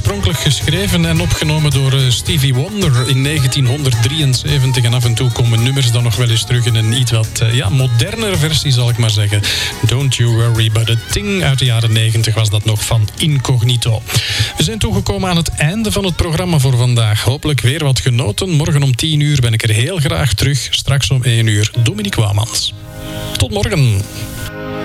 oorspronkelijk geschreven en opgenomen door Stevie Wonder in 1973. En af en toe komen nummers dan nog wel eens terug in een iets wat modernere versie, zal ik maar zeggen. Don't You Worry But A Thing uit de jaren 90 was dat nog van Incognito. We zijn toegekomen aan het einde van het programma voor vandaag. Hopelijk weer wat genoten. Morgen om 10 uur ben ik er heel graag terug. Straks om 1 uur Dominique Wamans. Tot morgen.